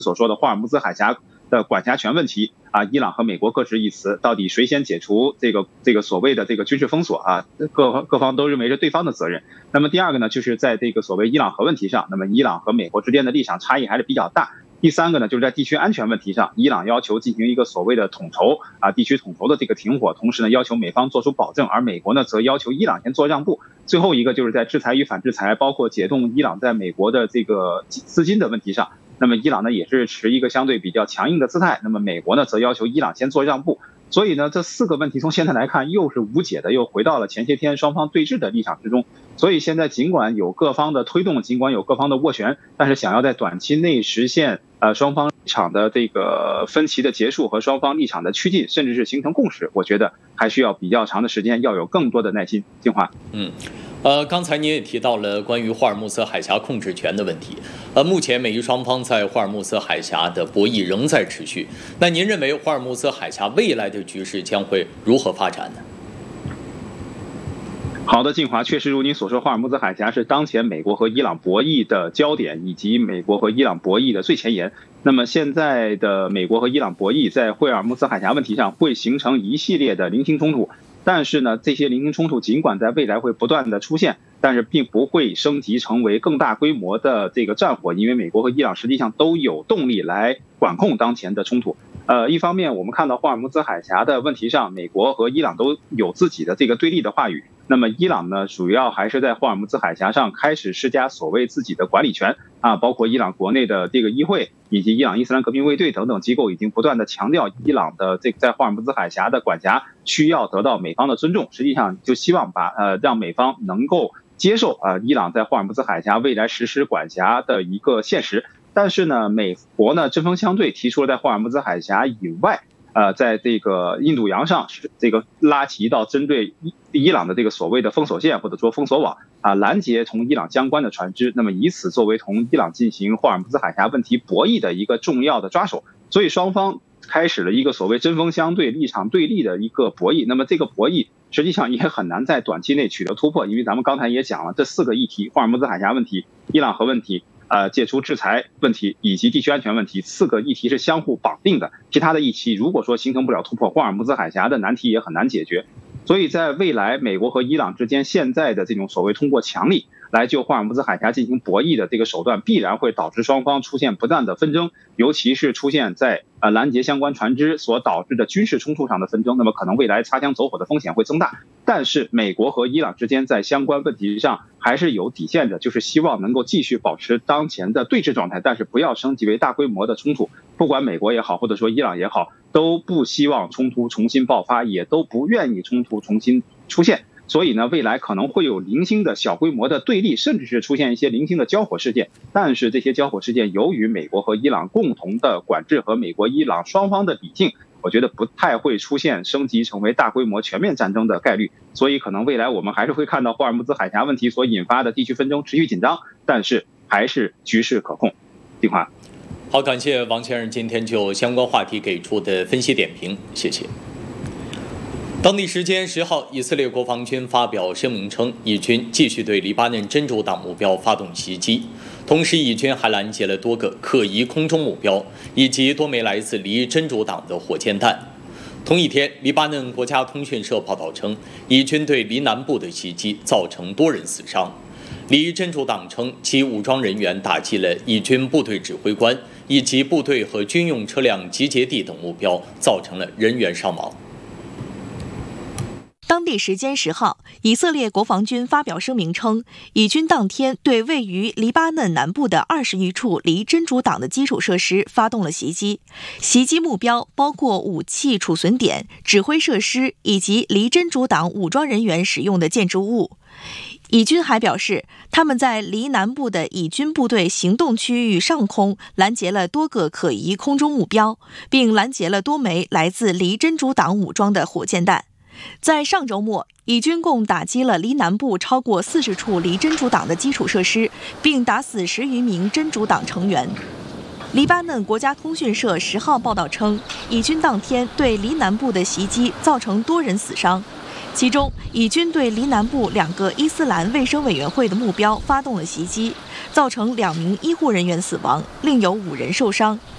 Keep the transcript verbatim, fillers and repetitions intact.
所说的霍尔木兹海峡的管辖权问题啊，伊朗和美国各执一词，到底谁先解除这个这个所谓的这个军事封锁啊？各各方都认为是对方的责任。那么第二个呢，就是在这个所谓伊朗核问题上，那么伊朗和美国之间的立场差异还是比较大。第三个呢，就是在地区安全问题上，伊朗要求进行一个所谓的统筹啊，地区统筹的这个停火，同时呢要求美方做出保证，而美国呢则要求伊朗先做让步。最后一个就是在制裁与反制裁，包括解冻伊朗在美国的这个资金的问题上，那么伊朗呢也是持一个相对比较强硬的姿态，那么美国呢则要求伊朗先做让步。所以呢，这四个问题从现在来看又是无解的，又回到了前些天双方对峙的立场之中。所以现在尽管有各方的推动，尽管有各方的斡旋，但是想要在短期内实现呃双方立场的这个分歧的结束和双方立场的趋近，甚至是形成共识，我觉得还需要比较长的时间，要有更多的耐心。金华， 嗯。呃，刚才您也提到了关于霍尔木兹海峡控制权的问题。呃，目前美伊双方在霍尔木兹海峡的博弈仍在持续。那您认为霍尔木兹海峡未来的局势将会如何发展呢？ 好的，晋华，确实如您所说，霍尔木兹海峡是当前美国和伊朗博弈的焦点，以及美国和伊朗博弈的最前沿。那么现在的美国和伊朗博弈在霍尔木兹海峡问题上会形成一系列的零星冲突。但是呢，这些零星冲突尽管在未来会不断的出现，但是并不会升级成为更大规模的这个战火，因为美国和伊朗实际上都有动力来管控当前的冲突。呃，一方面我们看到霍尔木兹海峡的问题上，美国和伊朗都有自己的这个对立的话语。那么伊朗呢，主要还是在霍尔木兹海峡上开始施加所谓自己的管理权啊，包括伊朗国内的这个议会以及伊朗伊斯兰革命卫队等等机构已经不断的强调，伊朗的这个在霍尔木兹海峡的管辖需要得到美方的尊重，实际上就希望把呃让美方能够接受啊伊朗在霍尔木兹海峡未来实施管辖的一个现实。但是呢，美国呢针锋相对，提出了在霍尔木兹海峡以外，呃，在这个印度洋上这个拉起一道针对伊伊朗的这个所谓的封锁线或者说封锁网啊，拦截同伊朗相关的船只，那么以此作为同伊朗进行霍尔木兹海峡问题博弈的一个重要的抓手。所以双方开始了一个所谓针锋相对、立场对立的一个博弈。那么这个博弈实际上也很难在短期内取得突破，因为咱们刚才也讲了，这四个议题：霍尔木兹海峡问题、伊朗核问题、呃，解除制裁问题以及地区安全问题，四个议题是相互绑定的。其他的议题如果说形成不了突破，霍尔木兹海峡的难题也很难解决。所以在未来，美国和伊朗之间现在的这种所谓通过强力来就霍尔木兹海峡进行博弈的这个手段，必然会导致双方出现不断的纷争，尤其是出现在呃拦截相关船只所导致的军事冲突上的纷争，那么可能未来擦枪走火的风险会增大。但是美国和伊朗之间在相关问题上还是有底线的，就是希望能够继续保持当前的对峙状态，但是不要升级为大规模的冲突。不管美国也好，或者说伊朗也好，都不希望冲突重新爆发，也都不愿意冲突重新出现。所以呢，未来可能会有零星的小规模的对立，甚至是出现一些零星的交火事件。但是这些交火事件由于美国和伊朗共同的管制和美国伊朗双方的理性，我觉得不太会出现升级成为大规模全面战争的概率。所以可能未来我们还是会看到霍尔木兹海峡问题所引发的地区纷争持续紧张，但是还是局势可控。丁华， 好，感谢王先生今天就相关话题给出的分析点评，谢谢。当地时间十号，以色列国防军发表声明称，以军继续对黎巴嫩真主党目标发动袭击，同时以军还拦截了多个可疑空中目标，以及多枚来自黎真主党的火箭弹。同一天，黎巴嫩国家通讯社报道称，以军对黎南部的袭击造成多人死伤。黎真主党称，其武装人员打击了以军部队指挥官以及部队和军用车辆集结地等目标，造成了人员伤亡。 当地时间十号，以色列国防军发表声明称，以军当天对位于黎巴嫩南部的二十余处黎真主党的基础设施发动了袭击，袭击目标包括武器储存点、指挥设施以及黎真主党武装人员使用的建筑物。以军还表示，他们在黎南部的以军部队行动区域上空拦截了多个可疑空中目标，并拦截了多枚来自黎真主党武装的火箭弹。在上周末，以军共打击了黎南部超过四十处黎真主党的基础设施，并打死十余名真主党成员。黎巴嫩国家通讯社十号报道称，以军当天对黎南部的袭击造成多人死伤，其中以军对黎南部两个伊斯兰卫生委员会的目标发动了袭击，造成两名医护人员死亡，另有五人受伤。